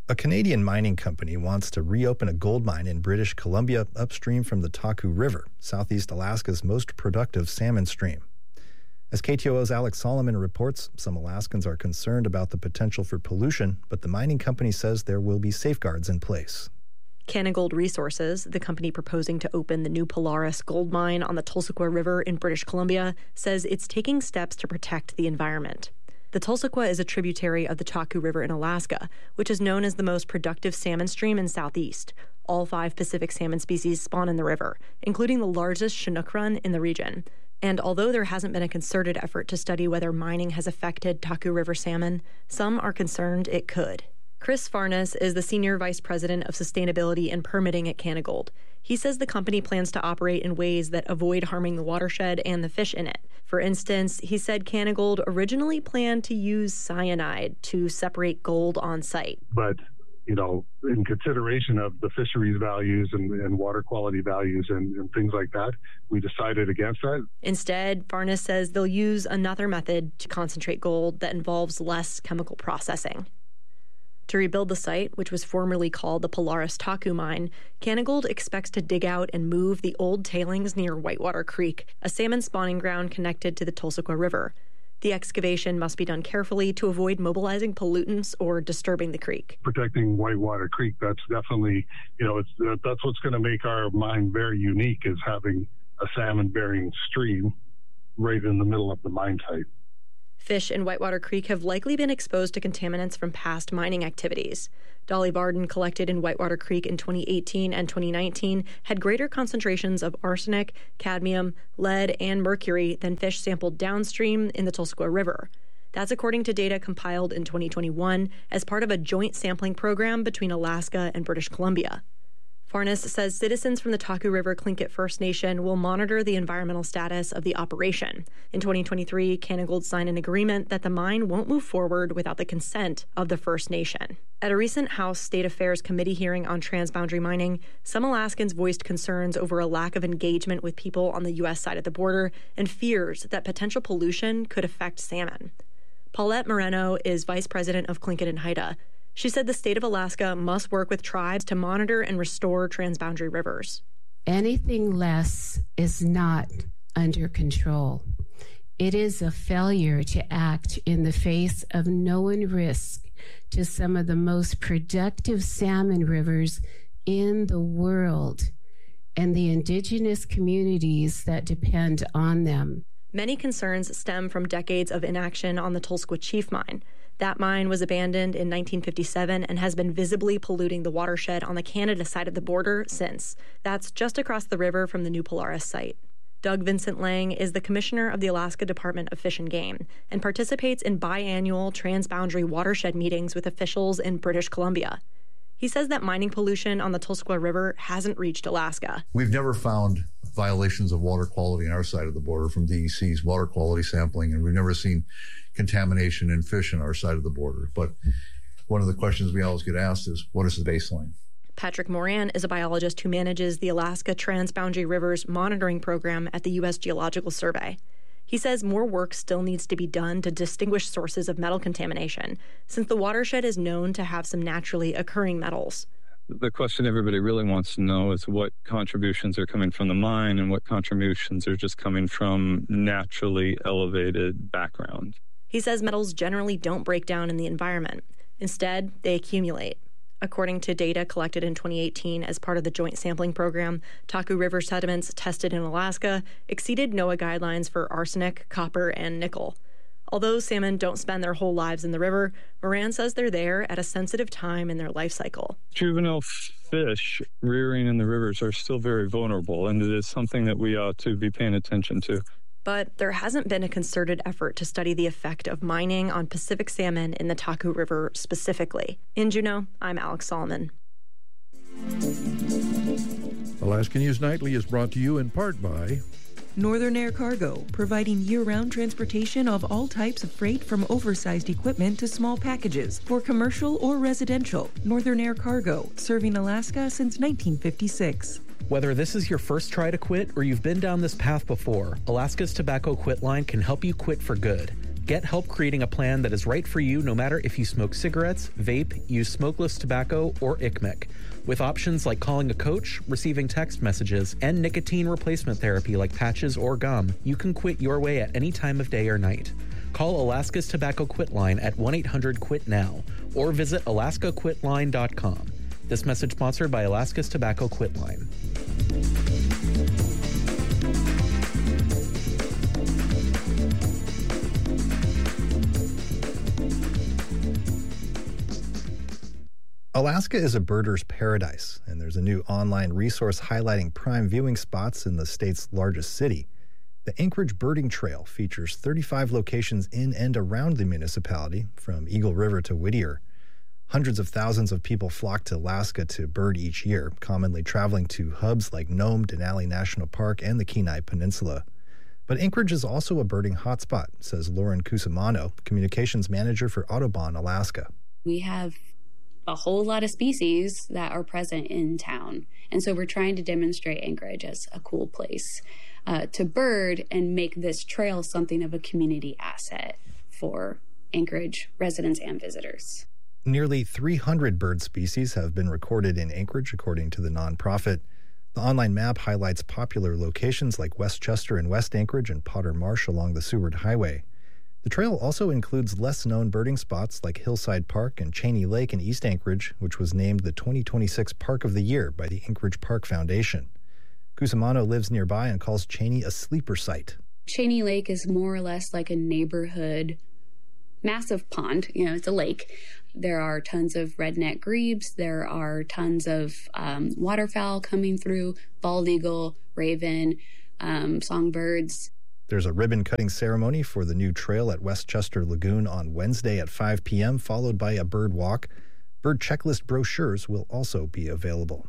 A Canadian mining company wants to reopen a gold mine in British Columbia upstream from the Taku River, southeast Alaska's most productive salmon stream. As KTOO's Alex Solomon reports, some Alaskans are concerned about the potential for pollution, but the mining company says there will be safeguards in place. Canagold Resources, the company proposing to open the new Polaris gold mine on the Tulsukwa River in British Columbia, says it's taking steps to protect the environment. The Tulsukwa is a tributary of the Taku River in Alaska, which is known as the most productive salmon stream in Southeast. All 5 Pacific salmon species spawn in the river, including the largest Chinook run in the region. And although there hasn't been a concerted effort to study whether mining has affected Taku River salmon, some are concerned it could. Chris Farnes is the Senior Vice President of Sustainability and Permitting at Canagold. He says the company plans to operate in ways that avoid harming the watershed and the fish in it. For instance, he said Canagold originally planned to use cyanide to separate gold on site. But, in consideration of the fisheries values and water quality values and things like that, we decided against that. Instead, Farnes says they'll use another method to concentrate gold that involves less chemical processing. To rebuild the site, which was formerly called the Polaris Taku Mine, Canagold expects to dig out and move the old tailings near Whitewater Creek, a salmon spawning ground connected to the Tulsukwa River. The excavation must be done carefully to avoid mobilizing pollutants or disturbing the creek. Protecting Whitewater Creek, that's definitely, that's what's going to make our mine very unique, is having a salmon-bearing stream right in the middle of the mine site. Fish in Whitewater Creek have likely been exposed to contaminants from past mining activities. Dolly Varden collected in Whitewater Creek in 2018 and 2019 had greater concentrations of arsenic, cadmium, lead, and mercury than fish sampled downstream in the Tulsukwa River. That's according to data compiled in 2021 as part of a joint sampling program between Alaska and British Columbia. Farnes says citizens from the Taku River Tlingit First Nation will monitor the environmental status of the operation. In 2023, Canagold signed an agreement that the mine won't move forward without the consent of the First Nation. At a recent House State Affairs Committee hearing on transboundary mining, some Alaskans voiced concerns over a lack of engagement with people on the U.S. side of the border and fears that potential pollution could affect salmon. Paulette Moreno is vice president of Tlingit and Haida. She said the state of Alaska must work with tribes to monitor and restore transboundary rivers. Anything less is not under control. It is a failure to act in the face of known risk to some of the most productive salmon rivers in the world and the indigenous communities that depend on them. Many concerns stem from decades of inaction on the Tulsukwa Chief Mine. That mine was abandoned in 1957 and has been visibly polluting the watershed on the Canada side of the border since. That's just across the river from the new Polaris site. Doug Vincent Lang is the commissioner of the Alaska Department of Fish and Game and participates in biannual transboundary watershed meetings with officials in British Columbia. He says that mining pollution on the Tulsukwa River hasn't reached Alaska. We've never found violations of water quality on our side of the border from DEC's water quality sampling, and we've never seen contamination in fish on our side of the border. But one of the questions we always get asked is, what is the baseline? Patrick Moran is a biologist who manages the Alaska Transboundary Rivers Monitoring Program at the U.S. Geological Survey. He says more work still needs to be done to distinguish sources of metal contamination, since the watershed is known to have some naturally occurring metals. The question everybody really wants to know is what contributions are coming from the mine and what contributions are just coming from naturally elevated background. He says metals generally don't break down in the environment. Instead, they accumulate. According to data collected in 2018 as part of the joint sampling program, Taku River sediments tested in Alaska exceeded NOAA guidelines for arsenic, copper, and nickel. Although salmon don't spend their whole lives in the river, Moran says they're there at a sensitive time in their life cycle. Juvenile fish rearing in the rivers are still very vulnerable, and it is something that we ought to be paying attention to. But there hasn't been a concerted effort to study the effect of mining on Pacific salmon in the Taku River specifically. In Juneau, I'm Alex Solomon. Alaska News Nightly is brought to you in part by Northern Air Cargo, providing year-round transportation of all types of freight from oversized equipment to small packages for commercial or residential. Northern Air Cargo, serving Alaska since 1956. Whether this is your first try to quit or you've been down this path before, Alaska's Tobacco Quit Line can help you quit for good. Get help creating a plan that is right for you no matter if you smoke cigarettes, vape, use smokeless tobacco, or ICMIC. With options like calling a coach, receiving text messages, and nicotine replacement therapy like patches or gum, you can quit your way at any time of day or night. Call Alaska's Tobacco Quit Line at 1-800-QUIT-NOW or visit alaskaquitline.com. This message sponsored by Alaska's Tobacco Quit Line. Alaska is a birder's paradise, and there's a new online resource highlighting prime viewing spots in the state's largest city. The Anchorage Birding Trail features 35 locations in and around the municipality, from Eagle River to Whittier. Hundreds of thousands of people flock to Alaska to bird each year, commonly traveling to hubs like Nome, Denali National Park, and the Kenai Peninsula. But Anchorage is also a birding hotspot, says Lauren Cusimano, communications manager for Audubon Alaska. We have a whole lot of species that are present in town. And so we're trying to demonstrate Anchorage as a cool place to bird and make this trail something of a community asset for Anchorage residents and visitors. Nearly 300 bird species have been recorded in Anchorage, according to the nonprofit. The online map highlights popular locations like Westchester and West Anchorage and Potter Marsh along the Seward Highway. The trail also includes less-known birding spots like Hillside Park and Cheney Lake in East Anchorage, which was named the 2026 Park of the Year by the Anchorage Park Foundation. Cusimano lives nearby and calls Cheney a sleeper site. Cheney Lake is more or less like a neighborhood massive pond. It's a lake. There are tons of redneck grebes. There are tons of waterfowl coming through, bald eagle, raven, songbirds. There's a ribbon-cutting ceremony for the new trail at Westchester Lagoon on Wednesday at 5 p.m., followed by a bird walk. Bird checklist brochures will also be available.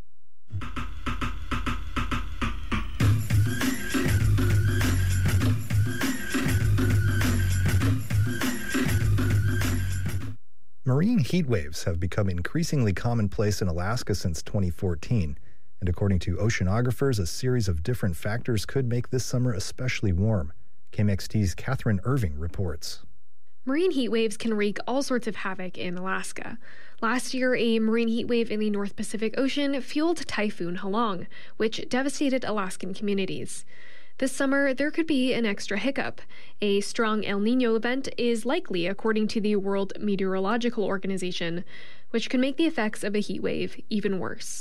Marine heat waves have become increasingly commonplace in Alaska since 2014. And according to oceanographers, a series of different factors could make this summer especially warm. KMXT's Catherine Irving reports. Marine heat waves can wreak all sorts of havoc in Alaska. Last year, a marine heat wave in the North Pacific Ocean fueled Typhoon Halong, which devastated Alaskan communities. This summer, there could be an extra hiccup. A strong El Niño event is likely, according to the World Meteorological Organization, which could make the effects of a heat wave even worse.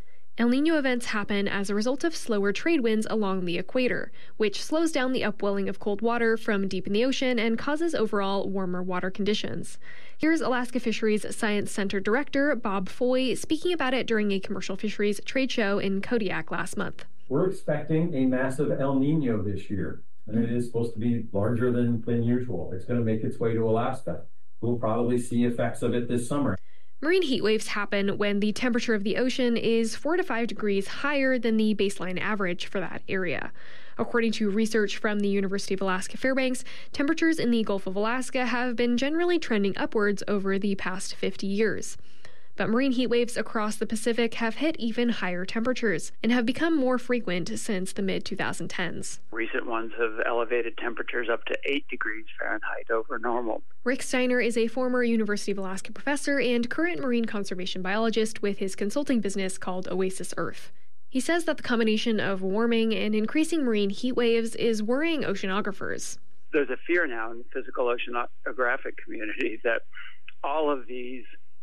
El Niño events happen as a result of slower trade winds along the equator, which slows down the upwelling of cold water from deep in the ocean and causes overall warmer water conditions. Here's Alaska Fisheries Science Center Director Bob Foy speaking about it during a commercial fisheries trade show in Kodiak last month. We're expecting a massive El Niño this year, and it is supposed to be larger than usual. It's going to make its way to Alaska. We'll probably see effects of it this summer. Marine heat waves happen when the temperature of the ocean is 4 to 5 degrees higher than the baseline average for that area. According to research from the University of Alaska Fairbanks, temperatures in the Gulf of Alaska have been generally trending upwards over the past 50 years. But marine heat waves across the Pacific have hit even higher temperatures and have become more frequent since the mid-2010s. Recent ones have elevated temperatures up to 8 degrees Fahrenheit over normal. Rick Steiner is a former University of Alaska professor and current marine conservation biologist with his consulting business called Oasis Earth. He says that the combination of warming and increasing marine heat waves is worrying oceanographers. There's a fear now in the physical oceanographic community that all of these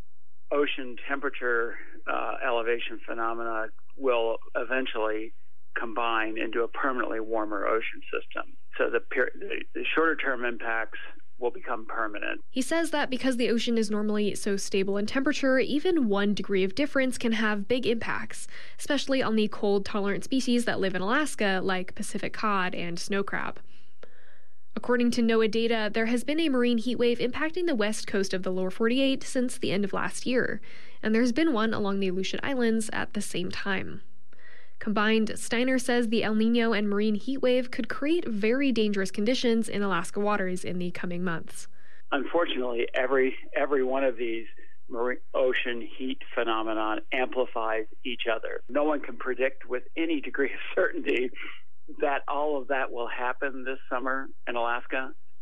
ocean temperature elevation phenomena will eventually combine into a permanently warmer ocean system. So the shorter-term impacts will become permanent. He says that because the ocean is normally so stable in temperature, even 1 degree of difference can have big impacts, especially on the cold-tolerant species that live in Alaska, like Pacific cod and snow crab. According to NOAA data, there has been a marine heat wave impacting the west coast of the lower 48 since the end of last year, and there's been one along the Aleutian Islands at the same time. Combined, Steiner says the El Niño and marine heat wave could create very dangerous conditions in Alaska waters in the coming months. Unfortunately, every one of these marine ocean heat phenomenon amplifies each other. No one can predict with any degree of certainty that all of that will happen this summer in Alaska,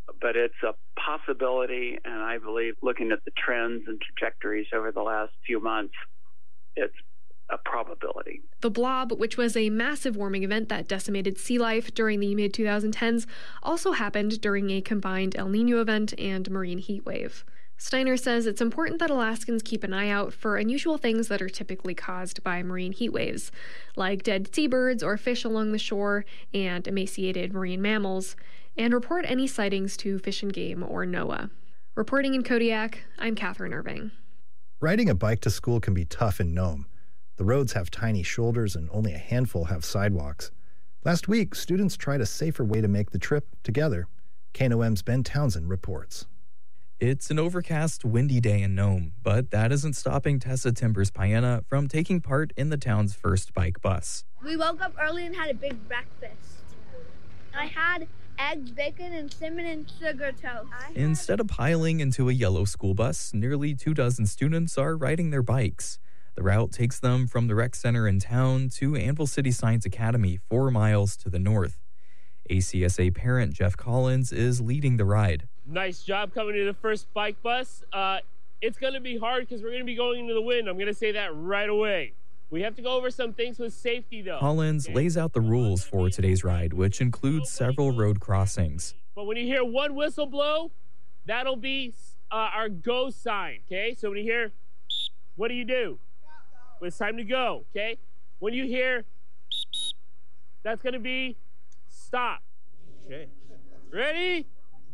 but it's a possibility, and I believe looking at the trends and trajectories over the last few months, it's a probability. The blob, which was a massive warming event that decimated sea life during the mid-2010s, also happened during a combined El Niño event and marine heat wave. Steiner says it's important that Alaskans keep an eye out for unusual things that are typically caused by marine heat waves, like dead seabirds or fish along the shore and emaciated marine mammals, and report any sightings to Fish and Game or NOAA. Reporting in Kodiak, I'm Catherine Irving. Riding a bike to school can be tough in Nome. The roads have tiny shoulders and only a handful have sidewalks. Last week, students tried a safer way to make the trip together. KNOM's Ben Townsend reports. It's an overcast, windy day in Nome, but that isn't stopping Tessa Timbers-Payena from taking part in the town's first bike bus. We woke up early and had a big breakfast. I had eggs, bacon, and cinnamon sugar toast. Instead of piling into a yellow school bus, nearly 24 students are riding their bikes. The route takes them from the rec center in town to Anvil City Science Academy, 4 miles to the north. ACSA parent Jeff Collins is leading the ride. Nice job coming to the first bike bus. It's going to be hard because we're going to be going into the wind. I'm going to say that right away. We have to go over some things with safety, though. Collins lays out the rules for today's ride, which includes several road crossings. But when you hear one whistle blow, that'll be our go sign, okay? So when you hear, what do? It's time to go, okay? When you hear, that's going to be stop. Okay. Ready?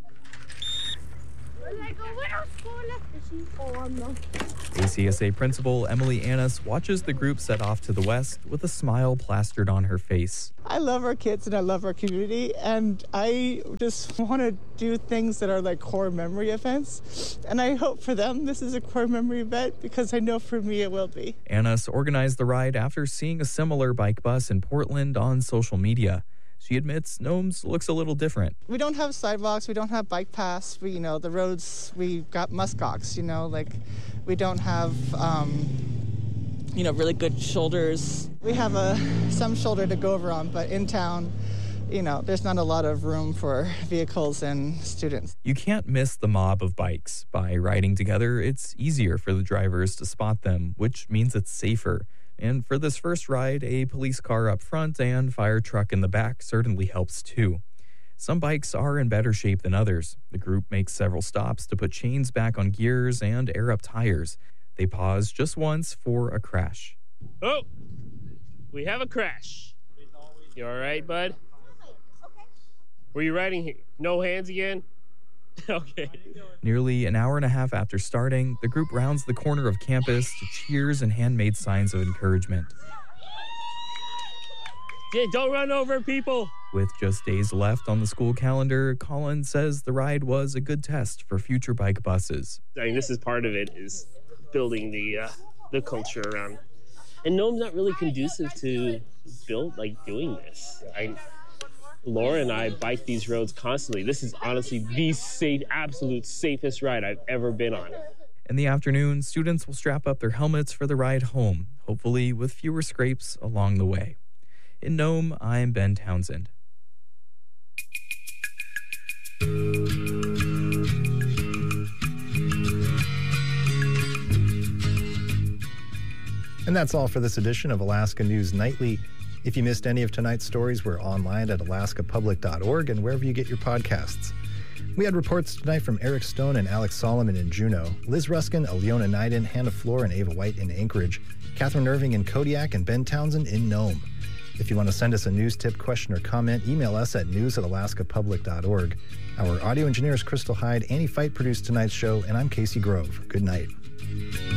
ACSA principal Emily Annis watches the group set off to the west with a smile plastered on her face. I love our kids and I love our community, and I just want to do things that are like core memory events. And I hope for them this is a core memory event because I know for me it will be. Annis organized the ride after seeing a similar bike bus in Portland on social media. She admits Nome's looks a little different. We don't have sidewalks, we don't have bike paths, the roads, we've got muskox, we don't have, really good shoulders. We have some shoulder to go over on, but in town, there's not a lot of room for vehicles and students. You can't miss the mob of bikes. By riding together, it's easier for the drivers to spot them, which means it's safer. And for this first ride, a police car up front and fire truck in the back certainly helps too. Some bikes are in better shape than others. The group makes several stops to put chains back on gears and air up tires. They pause just once for a crash. Oh, we have a crash. You all right, bud? Were you riding here? No hands again? Okay. Nearly an hour and a half after starting, the group rounds the corner of campus to cheers and handmade signs of encouragement. Yeah, don't run over people. With just days left on the school calendar, Collins says the ride was a good test for future bike buses. I mean, this is part of it, is building the culture around. And Nome's not really conducive to doing this. Laura and I bike these roads constantly. This is honestly the absolute safest ride I've ever been on. In the afternoon, students will strap up their helmets for the ride home, hopefully with fewer scrapes along the way. In Nome, I'm Ben Townsend. And that's all for this edition of Alaska News Nightly. If you missed any of tonight's stories, we're online at alaskapublic.org and wherever you get your podcasts. We had reports tonight from Eric Stone and Alex Solomon in Juneau, Liz Ruskin, Aliona Nyden, Hannah Floor, and Ava White in Anchorage, Catherine Irving in Kodiak, and Ben Townsend in Nome. If you want to send us a news tip, question, or comment, email us at news@alaskapublic.org. Our audio engineer is Crystal Hyde. Annie Fight produced tonight's show, and I'm Casey Grove. Good night.